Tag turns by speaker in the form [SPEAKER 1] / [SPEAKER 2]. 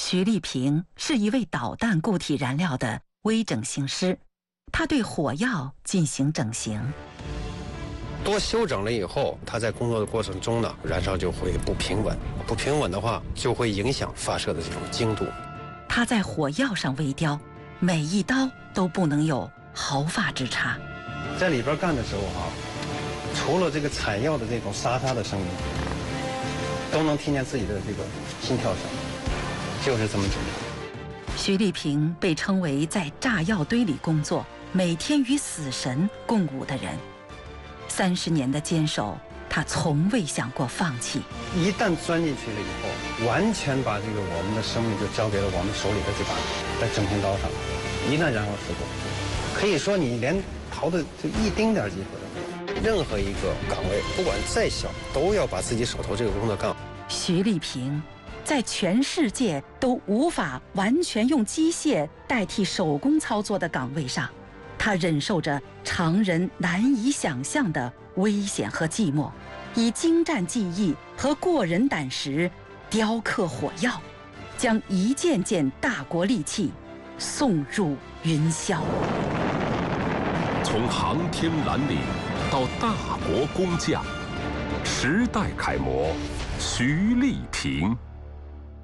[SPEAKER 1] 徐立平是一位导弹固体燃料的微整形师，他对火药进行整形。
[SPEAKER 2] 多修整了以后，它在工作的过程中呢，燃烧就会不平稳，不平稳的话就会影响发射的这种精度。
[SPEAKER 1] 他在火药上微雕，每一刀都不能有毫发之差。
[SPEAKER 2] 在里边干的时候除了这个采药的这种沙沙的声音，都能听见自己的这个心跳声，就是这么紧张。
[SPEAKER 1] 徐立平被称为在炸药堆里工作，每天与死神共舞的人。30年的坚守，他从未想过放弃。
[SPEAKER 2] 一旦钻进去了以后，完全把这个我们的生命就交给了我们手里的这把在整形刀上。一旦燃烧事故，可以说你连逃的就一丁点机会都没有。任何一个岗位，不管再小，都要把自己手头这个工作干好。
[SPEAKER 1] 徐立平在全世界都无法完全用机械代替手工操作的岗位上，他忍受着常人难以想象的危险和寂寞，以精湛技艺和过人胆识雕刻火药，将一件件大国利器送入云霄。
[SPEAKER 3] 从航天蓝领到大国工匠，时代楷模徐立平。